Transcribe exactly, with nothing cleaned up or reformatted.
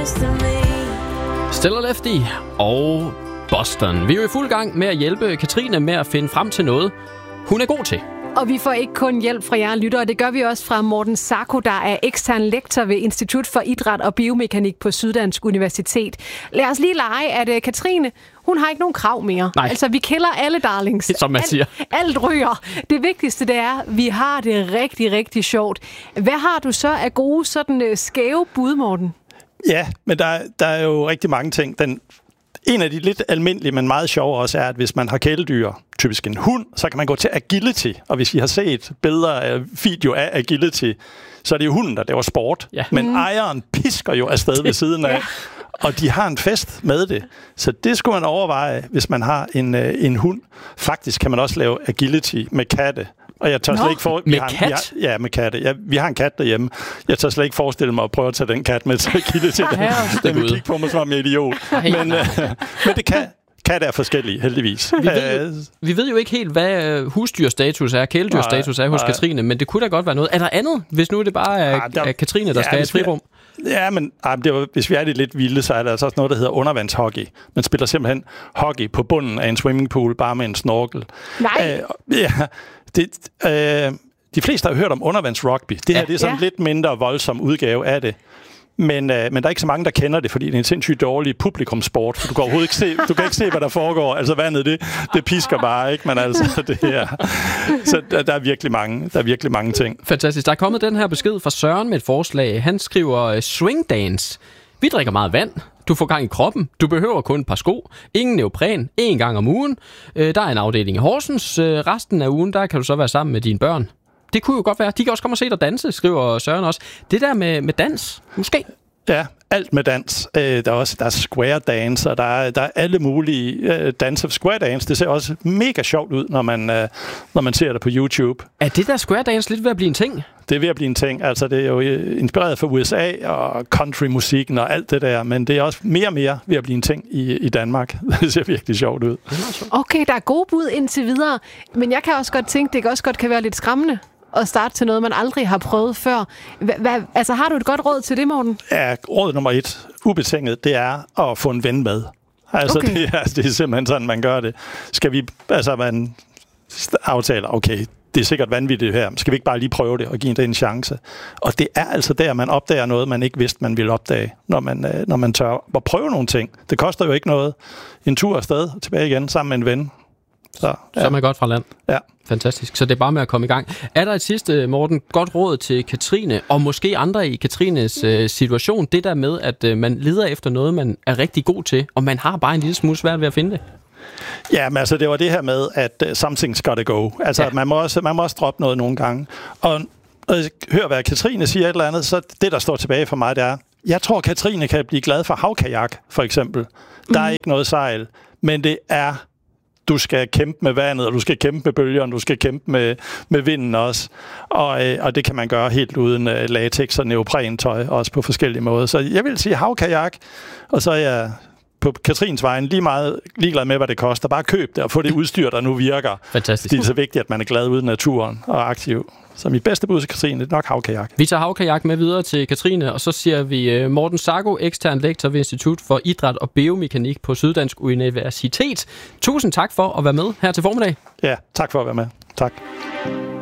Stella Lefty og Boston. Vi er jo i fuld gang med at hjælpe Katrine med at finde frem til noget, hun er god til. Og vi får ikke kun hjælp fra jer lyttere, det gør vi også fra Morten Sacco, der er ekstern lektor ved Institut for Idræt og Biomekanik på Syddansk Universitet. Lad os lige lege, at Katrine, hun har ikke nogen krav mere. Nej. Altså, vi kælder alle darlings. Som man siger. Alt, alt ryger. Det vigtigste, det er, at vi har det rigtig, rigtig sjovt. Hvad har du så af gode, sådan skæve bud, Morten? Ja, men der, der er jo rigtig mange ting. Den, en af de lidt almindelige, men meget sjove også, er, at hvis man har kæledyr, typisk en hund, så kan man gå til agility. Og hvis I har set billeder af video af agility, så er det jo hunden, der laver sport. Ja. Men mm. ejeren pisker jo afsted ved siden af. Ja. Og de har en fest med det. Så det skulle man overveje, hvis man har en, en hund. Faktisk kan man også lave agility med katte. Og jeg tør Nå, slet ikke for... med har, kat? Har, ja, med katte. Ja, vi har en kat derhjemme. Jeg tør slet ikke forestille mig at prøve at tage den kat med til agility. Den, den vil kigge på mig som om jeg er idiot. Men, øh, men det kan... Katte er forskellige, heldigvis. Vi ved, jo, vi ved jo ikke helt, hvad husdyrstatus er, kæledyrstatus er hos nej. Katrine, men det kunne da godt være noget. Er der andet, hvis nu det bare er, ja, der, er Katrine, der ja, skal have et frirum? Ja, men ja, det var, hvis vi er det lidt vilde, så er der altså også noget, der hedder undervandshockey. Man spiller simpelthen hockey på bunden af en swimmingpool, bare med en snorkel. Nej! Øh, ja, det... Øh, de fleste har hørt om undervandsrugby. Det her ja. det er sådan en ja. lidt mindre voldsom udgave af det. Men, øh, men der er ikke så mange, der kender det, fordi det er en sindssygt dårlig publikumsport. For du kan overhovedet ikke se, du kan ikke se, hvad der foregår. Altså vandet, det, det pisker bare, ikke? Men altså, det her. Så der, der, er virkelig mange, der er virkelig mange ting. Fantastisk. Der er kommet den her besked fra Søren med et forslag. Han skriver, swing dance. Vi drikker meget vand. Du får gang i kroppen. Du behøver kun et par sko. Ingen neopren. En gang om ugen. Øh, der er en afdeling i Horsens. Øh, resten af ugen, der kan du så være sammen med dine børn. Det kunne jo godt være. De kan også komme og se dig danse, skriver Søren også. Det der med, med dans, måske? Ja, alt med dans. Øh, der er også der er square dance, og der er, der er alle mulige øh, danser. Square dance, det ser også mega sjovt ud, når man, øh, når man ser det på YouTube. Er det der square dance lidt ved at blive en ting? Det er ved at blive en ting. Altså, det er jo inspireret fra U S A og countrymusikken og alt det der, men det er også mere og mere ved at blive en ting i, i Danmark. Det ser virkelig sjovt ud. Okay, der er gode bud indtil videre, men jeg kan også godt tænke, det også godt kan være lidt skræmmende at starte til noget, man aldrig har prøvet før. Hva, hva, altså, har du et godt råd til det, Morten? Ja, råd nummer et, ubetinget, det er at få en ven med. Altså, okay. det, er, det er simpelthen sådan, man gør det. Skal vi, altså, man aftaler, okay, det er sikkert vanvittigt her. Skal vi ikke bare lige prøve det og give det en chance? Og det er altså der, man opdager noget, man ikke vidste, man ville opdage, når man, når man tør at prøve nogle ting. Det koster jo ikke noget. En tur afsted, tilbage igen, sammen med en ven. Så, ja. Så er man godt fra land. Ja. Fantastisk. Så det er bare med at komme i gang. Er der et sidste, Morten, godt råd til Katrine, og måske andre i Katrines øh, situation, det der med, at øh, man leder efter noget, man er rigtig god til, og man har bare en lille smule svært ved at finde det? Ja, men altså, det var det her med, at uh, something's gotta go. Altså, ja. man, må også, man må også droppe noget nogle gange. Og øh, hør, hvad Katrine siger et eller andet, så det, der står tilbage for mig, det er, jeg tror, Katrine kan blive glad for havkajak, for eksempel. Der er mm. ikke noget sejl, men det er... Du skal kæmpe med vandet, og du skal kæmpe med bølgerne, du skal kæmpe med, med vinden også. Og, øh, og det kan man gøre helt uden øh, latex og neoprentøj, også på forskellige måder. Så jeg vil sige havkajak, og så er jeg på Katrins vejen lige meget ligeglad med, hvad det koster. Bare køb det og få det udstyr, der nu virker. Fantastisk. Det er så vigtigt, at man er glad ude i naturen og aktiv. Så mit bedste bud til Katrine, det er nok havkajak. Vi tager havkajak med videre til Katrine, og så siger vi Morten Sacco, ekstern lektor ved Institut for Idræt og Biomekanik på Syddansk Universitet. Tusind tak for at være med her til formiddag. Ja, tak for at være med. Tak.